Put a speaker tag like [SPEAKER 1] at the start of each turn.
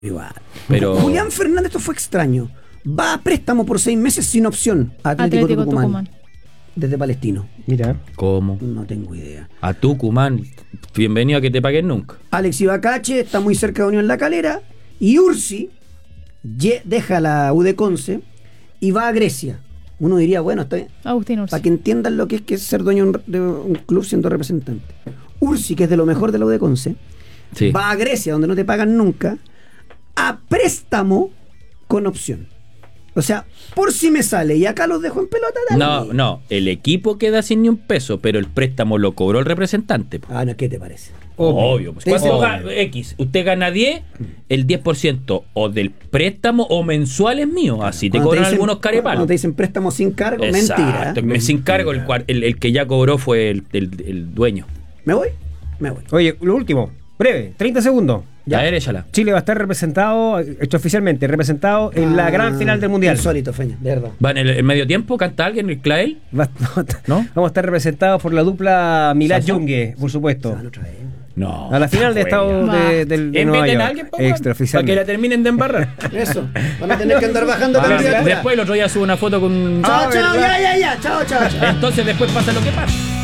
[SPEAKER 1] Igual.
[SPEAKER 2] Pero
[SPEAKER 1] Julián Fernández, esto fue extraño. Va a préstamo por 6 meses sin opción a Atlético Tucumán. Desde Palestino.
[SPEAKER 3] Mira.
[SPEAKER 2] ¿cómo?
[SPEAKER 1] No tengo idea.
[SPEAKER 2] A Tucumán, bienvenido a que te paguen nunca.
[SPEAKER 1] Alex Ibacache está muy cerca de Unión La Calera. Y Ursi deja la U de Conce y va a Grecia. Uno diría, bueno, está bien.
[SPEAKER 4] Agustín Ursi.
[SPEAKER 1] Para que entiendan lo que es ser dueño de un club siendo representante. Ursi, que es de lo mejor de la U de Conce,
[SPEAKER 2] Sí.
[SPEAKER 1] va a Grecia, donde no te pagan nunca, a préstamo con opción. O sea, por si me sale y acá los dejo en pelota. dale.
[SPEAKER 2] No, el equipo queda sin ni un peso, pero el préstamo lo cobró el representante. Po.
[SPEAKER 1] Ah, no, ¿qué te parece?
[SPEAKER 2] Obvio. Pues.
[SPEAKER 1] Te
[SPEAKER 2] ¿Cuánto
[SPEAKER 1] dice-
[SPEAKER 2] X? Usted gana 10, el 10% o del préstamo o mensual es mío. Así te
[SPEAKER 1] Cuando
[SPEAKER 2] cobran
[SPEAKER 1] dicen-
[SPEAKER 2] algunos carepalos.
[SPEAKER 1] Cuando te dicen préstamo sin cargo,
[SPEAKER 2] Exacto,
[SPEAKER 1] mentira.
[SPEAKER 2] sin cargo, el que ya cobró fue el dueño.
[SPEAKER 1] ¿Me voy? Me voy.
[SPEAKER 3] Oye, lo último, breve, 30 segundos.
[SPEAKER 2] Ya, a ver, échala.
[SPEAKER 3] Chile va a estar representado, hecho oficialmente, representado en la gran final del Mundial.
[SPEAKER 1] Insólito, Feña, de verdad.
[SPEAKER 2] ¿Va en el medio tiempo? ¿Canta alguien? ¿El Clael? ¿No?
[SPEAKER 3] Vamos a estar representados por la dupla Milad
[SPEAKER 2] ¿Sasso?
[SPEAKER 3] Junge, por supuesto.
[SPEAKER 1] Van otra vez.
[SPEAKER 2] No.
[SPEAKER 3] A la final de Estado de Nueva
[SPEAKER 2] Inviten
[SPEAKER 3] York.
[SPEAKER 2] a alguien para que la
[SPEAKER 3] Extraoficialmente.
[SPEAKER 2] terminen de embarrar.
[SPEAKER 1] Eso. Van a tener que andar bajando
[SPEAKER 3] Ah,
[SPEAKER 1] candidatura.
[SPEAKER 2] Después el otro día sube una foto con...
[SPEAKER 1] Chao, chao,
[SPEAKER 3] ¿verdad?
[SPEAKER 1] ya. Chao, chao, chao.
[SPEAKER 2] Entonces después pasa lo que pasa.